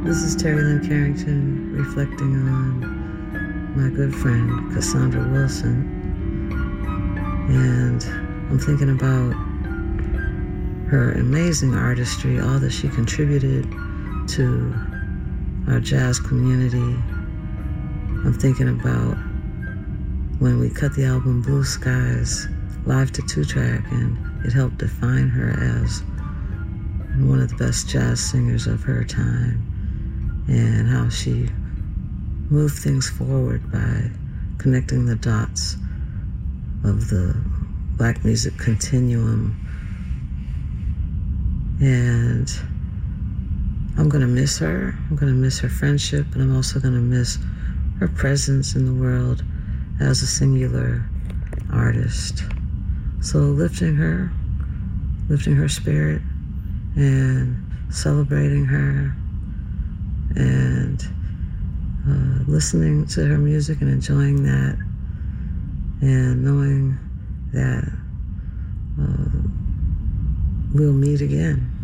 This is Terry Lynn Carrington reflecting on my good friend Cassandra Wilson, and I'm thinking about her amazing artistry, all that she contributed to our jazz community. I'm thinking about when we cut the album Blue Skies live to 2-track, and it helped define her as one of the best jazz singers of her time, and how she moved things forward by connecting the dots of the Black music continuum. And I'm going to miss her. I'm going to miss her friendship, and I'm also going to miss her presence in the world as a singular artist. So lifting her spirit and celebrating her and listening to her music and enjoying that, and knowing that we'll meet again.